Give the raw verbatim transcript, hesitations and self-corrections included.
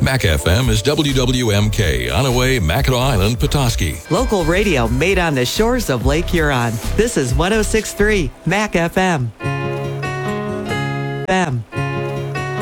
Mac F M is W W M K, Onaway, Mackinac Island, Petoskey. Local radio made on the shores of Lake Huron. This is one oh six point three Mac F M. F M.